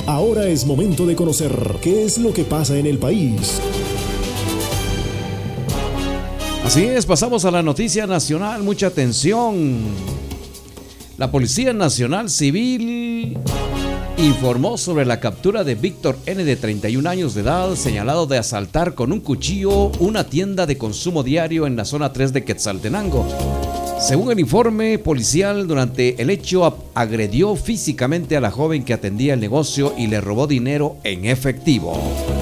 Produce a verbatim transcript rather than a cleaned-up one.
Ahora es momento de conocer qué es lo que pasa en el país. Así es, pasamos a la noticia nacional. Mucha atención. La Policía Nacional Civil informó sobre la captura de Víctor N., de treinta y un años de edad, señalado de asaltar con un cuchillo una tienda de consumo diario en la zona tres de Quetzaltenango. Según el informe policial, durante el hecho agredió físicamente a la joven que atendía el negocio y le robó dinero en efectivo.